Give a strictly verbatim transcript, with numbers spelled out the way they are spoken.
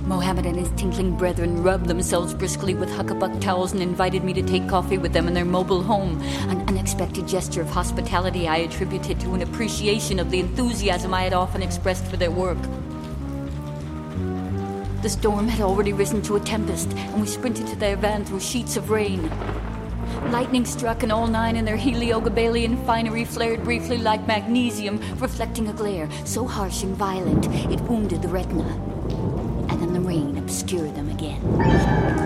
Mohammed and his tinkling brethren rubbed themselves briskly with huckabuck towels and invited me to take coffee with them in their mobile home, an unexpected gesture of hospitality I attributed to an appreciation of the enthusiasm I had often expressed for their work. The storm had already risen to a tempest, and we sprinted to their van through sheets of rain. Lightning struck, and all nine in their Heliogabalian finery flared briefly like magnesium, reflecting a glare so harsh and violent it wounded the retina. And then the rain obscured them again.